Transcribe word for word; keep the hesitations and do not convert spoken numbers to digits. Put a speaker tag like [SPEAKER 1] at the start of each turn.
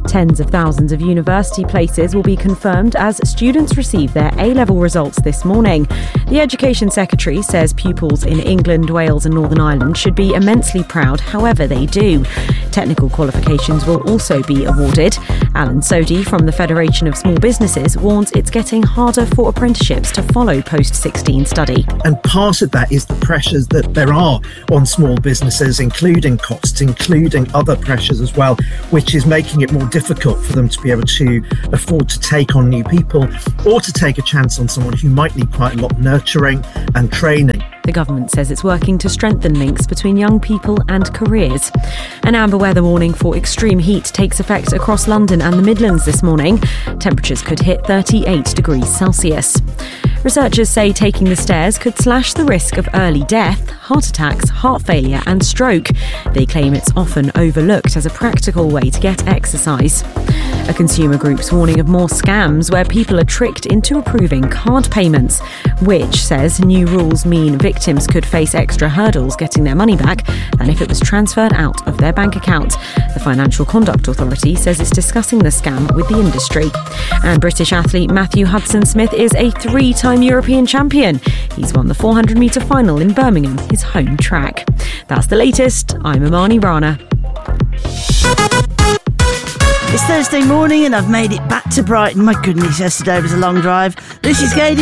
[SPEAKER 1] Tens of thousands of university places will be confirmed as students receive their A-level results this morning. The Education Secretary says pupils in England, Wales and Northern Ireland should be immensely proud however they do. Technical qualifications will also be awarded. Alan Sodhi from the Federation of Small Businesses warns it's getting harder for apprenticeships to follow post sixteen study.
[SPEAKER 2] And part of that is the pressures that there are on small businesses, including costs, including other pressures as well, which is making it more difficult for them to be able to afford to take on new people or to take a chance on someone who might need quite a lot of nurturing and training.
[SPEAKER 1] The government says it's working to strengthen links between young people and careers. An amber weather warning for extreme heat takes effect across London and the Midlands this morning. Temperatures could hit thirty-eight degrees Celsius. Researchers say taking the stairs could slash the risk of early death, heart attacks, heart failure and stroke. They claim it's often overlooked as a practical way to get exercise. A consumer group's warning of more scams where people are tricked into approving card payments, which says new rules mean victims could face extra hurdles getting their money back than if it was transferred out of their bank account. The Financial Conduct Authority says it's discussing the scam with the industry. And British athlete Matthew Hudson-Smith is a three-time European champion. He's won the four hundred metre final in Birmingham, his home track. That's the latest. I'm Imani Rana.
[SPEAKER 3] It's Thursday morning and I've made it back to Brighton. My goodness, yesterday was a long drive. This is Katie.